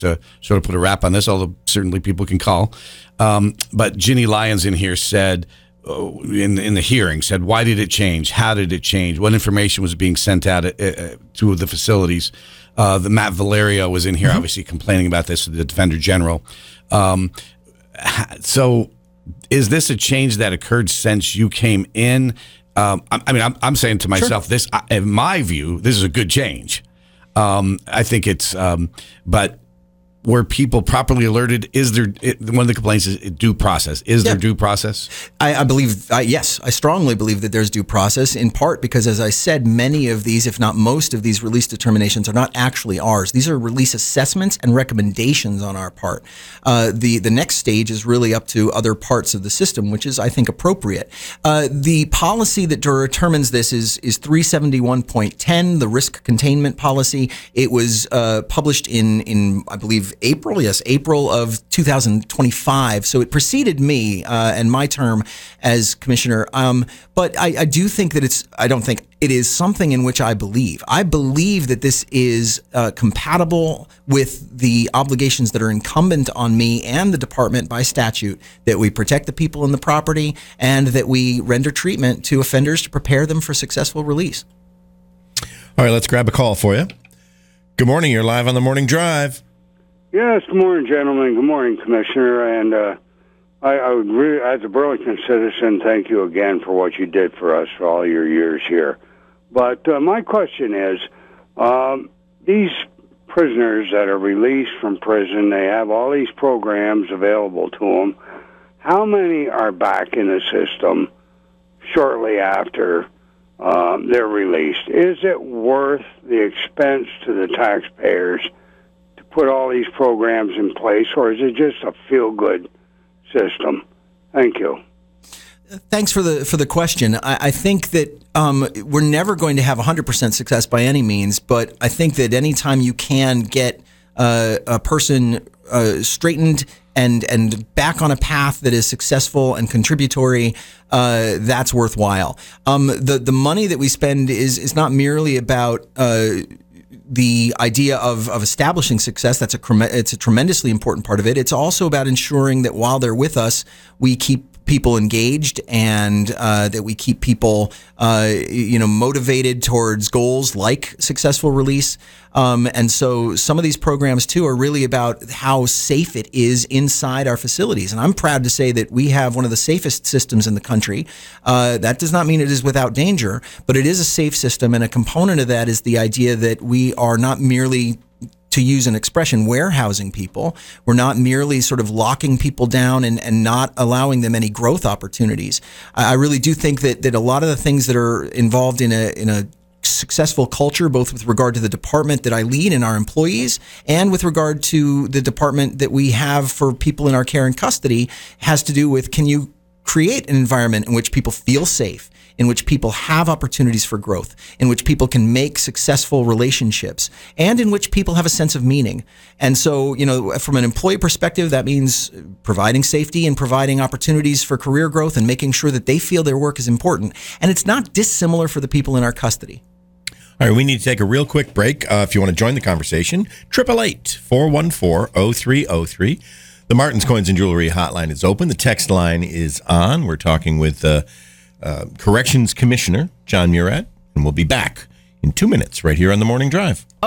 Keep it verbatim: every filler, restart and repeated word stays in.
to sort of put a wrap on this, although certainly people can call. Um, but Ginny Lyons in here said, uh, in in the hearing, said, why did it change? How did it change? What information was being sent out uh, to the facilities? Uh, the Matt Valerio was in here, mm-hmm. obviously complaining about this, the Defender General. Um, so is this a change that occurred since you came in? Um, I, I mean, I'm, I'm saying to myself, sure. this, in my view, this is a good change. Um, I think it's, um, but were people properly alerted? Is there, it, one of the complaints is due process. Is yeah. there due process? I, I believe, I, yes, I strongly believe that there's due process, in part because, as I said, many of these, if not most of these release determinations are not actually ours. These are release assessments and recommendations on our part. Uh, the, the next stage is really up to other parts of the system, which is, I think, appropriate. Uh, the policy that determines this is, is three seventy-one point ten, the risk containment policy. It was uh, published in, in, I believe, April, yes, April of two thousand twenty-five. So it preceded me uh, and my term as commissioner. Um, but I, I do think that it's, I don't think it is something in which I believe. I believe that this is uh, compatible with the obligations that are incumbent on me and the department by statute, that we protect the people and the property, and that we render treatment to offenders to prepare them for successful release. All right, let's grab a call for you. Good morning. You're live on the Morning Drive. Yes, good morning, gentlemen. Good morning, Commissioner. And uh, I, I would really, as a Burlington citizen, thank you again for what you did for us for all your years here. But uh, my question is, um, these prisoners that are released from prison, they have all these programs available to them. How many are back in the system shortly after um, they're released? Is it worth the expense to the taxpayers put all these programs in place, or is it just a feel-good system? Thank you. Thanks for the for the question. I, I think that um, we're never going to have one hundred percent success by any means, but I think that anytime you can get uh, a person uh, straightened and and back on a path that is successful and contributory, uh, that's worthwhile. Um, the the money that we spend is is not merely about Uh, the idea of, of establishing success. That's a it's a tremendously important part of it. It's also about ensuring that while they're with us, we keep people engaged and uh, that we keep people uh, you know motivated towards goals like successful release. Um, and so some of these programs too are really about how safe it is inside our facilities. And I'm proud to say that we have one of the safest systems in the country. Uh, that does not mean it is without danger, but it is a safe system. And a component of that is the idea that we are not merely, to use an expression, warehousing people. We're not merely sort of locking people down and, and not allowing them any growth opportunities. I really do think that, that a lot of the things that are involved in a in a successful culture, both with regard to the department that I lead and our employees, and with regard to the department that we have for people in our care and custody, has to do with, can you create an environment in which people feel safe, in which people have opportunities for growth, in which people can make successful relationships, and in which people have a sense of meaning. And so, you know, from an employee perspective, that means providing safety and providing opportunities for career growth and making sure that they feel their work is important. And it's not dissimilar for the people in our custody. All right, we need to take a real quick break. Uh, if you want to join the conversation, eight eight eight, four one four, zero three zero three. The Martin's Coins and Jewelry hotline is open. The text line is on. We're talking with uh, uh, Corrections Commissioner John Murat, and we'll be back in two minutes right here on The Morning Drive.